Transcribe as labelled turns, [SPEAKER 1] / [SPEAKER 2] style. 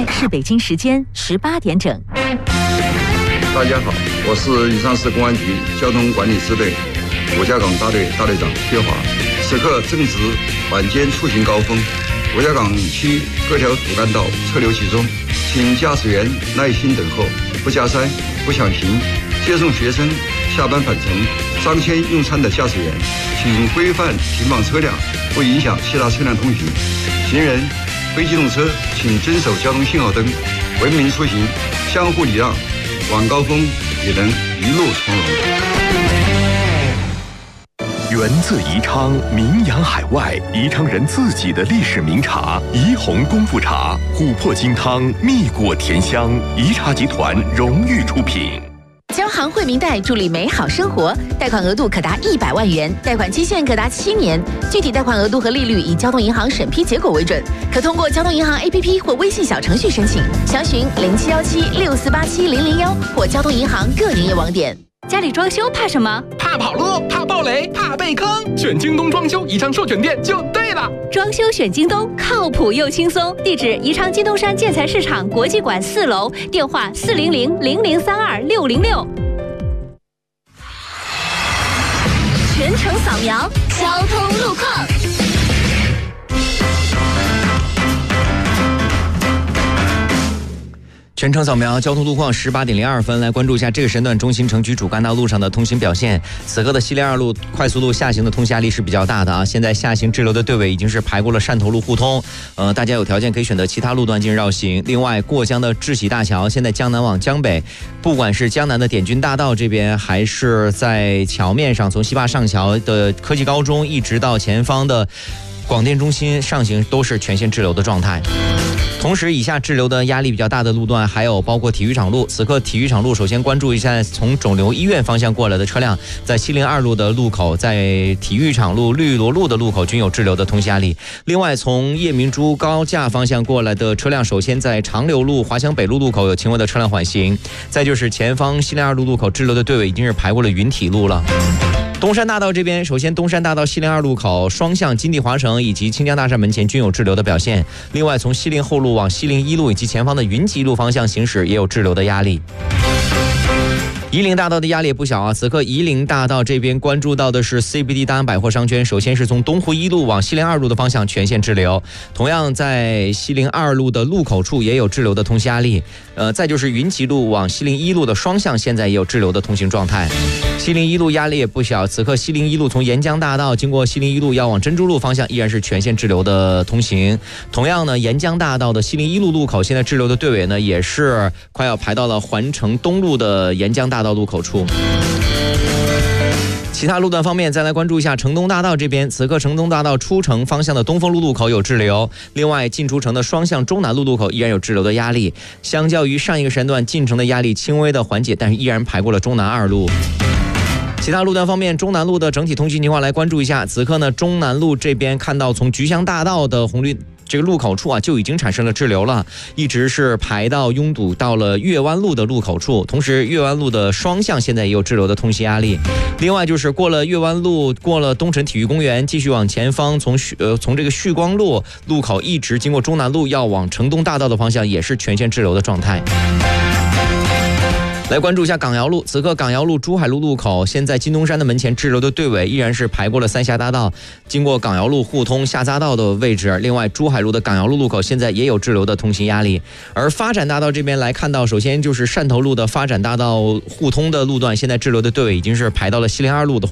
[SPEAKER 1] 在是北京时间18点整。
[SPEAKER 2] 大家好，我是宜昌市公安局交通管理支队五家港大队大队长薛华。此刻正值晚间出行高峰，五家港区各条主干道车流集中，请驾驶员耐心等候，不加塞、不抢行。接送学生下班返程、商圈用餐的驾驶员，请规范停放车辆，不影响其他车辆通行。行人、非机动车请遵守交通信号灯，文明出行，相互礼让，晚高峰也能一路从容。
[SPEAKER 3] 源自宜昌，名扬海外，宜昌人自己的历史名茶宜红功夫茶，琥珀金汤，蜜果甜香，宜茶集团荣誉出品。
[SPEAKER 1] 交行惠民贷助力美好生活，贷款额度可达100万元，贷款期限可达7年，具体贷款额度和利率以交通银行审批结果为准，可通过交通银行 APP 或微信小程序申请，详询0717648700或交通银行各营业网点。
[SPEAKER 4] 家里装修怕什么？
[SPEAKER 5] 怕跑路，怕爆雷，怕被坑。选京东装修宜昌授权店就对了。
[SPEAKER 4] 装修选京东，靠谱又轻松。地址：宜昌金东山建材市场国际馆4楼，电话400-0032-606。全程扫描交通路况。
[SPEAKER 6] 全程扫描交通路况，18点02分，来关注一下这个时段中心城区主干道路上的通行表现。此刻的西陵2路快速路下行的通行压力是比较大的啊，现在下行滞留的队尾已经是排过了汕头路互通，大家有条件可以选择其他路段进行绕行。另外，过江的智喜大桥，现在江南往江北，不管是江南的点军大道这边，还是在桥面上，从西坝上桥的科技高中一直到前方的广电中心上行，都是全线滞留的状态。同时，以下滞留的压力比较大的路段还有包括体育场路。此刻体育场路首先关注一下从肿瘤医院方向过来的车辆，在西陵2路的路口，在体育场路、绿萝路的路口均有滞留的通行压力。另外，从叶明珠高架方向过来的车辆，首先在长流路、华强北路路口有轻微的车辆缓行。再就是前方西陵2路路口滞留的队尾已经是排过了云体路了。东山大道这边，首先东山大道西陵2路口双向金地华城以及清江大厦门前均有滞留的表现。另外，从西陵后路往西陵1路以及前方的云集路方向行驶也有滞留的压力。夷陵大道的压力也不小啊！此刻夷陵大道这边关注到的是 CBD 大安百货商圈，首先是从东湖1路往西陵2路的方向全线滞留，同样在西陵2路的路口处也有滞留的通行压力。再就是云集路往西陵1路的双向现在也有滞留的通行状态。西陵1路压力也不小，此刻西陵1路从沿江大道经过西陵1路要往珍珠路方向依然是全线滞留的通行。同样呢，沿江大道的西陵1路路口现在滞留的队尾呢也是快要排到了环城东路的沿江大道路口处。其他路段方面，再来关注一下城东大道这边，此刻城东大道出城方向的东风路路口有滞留，另外进出城的双向中南路路口依然有滞留的压力，相较于上一个时段进城的压力轻微的缓解，但是依然排过了中南2路。其他路段方面，中南路的整体通行情况来关注一下。此刻呢，中南路这边看到从菊香大道的红绿这个路口处啊，就已经产生了滞留了，一直是排到拥堵到了岳湾路的路口处。同时，岳湾路的双向现在也有滞留的通行压力。另外就是过了岳湾路，过了东城体育公园，继续往前方，从这个旭光路路口一直经过中南路要往城东大道的方向，也是全线滞留的状态。来关注一下港瑶路，此刻港瑶路珠海路路口，现在金东山的门前滞留的队尾依然是排过了三峡大道，经过港瑶路互通下匝道的位置。另外，珠海路的港瑶路路口现在也有滞留的通行压力。而发展大道这边来看到，首先就是汕头路的发展大道互通的路段，现在滞留的队尾已经是排到了西陵2路的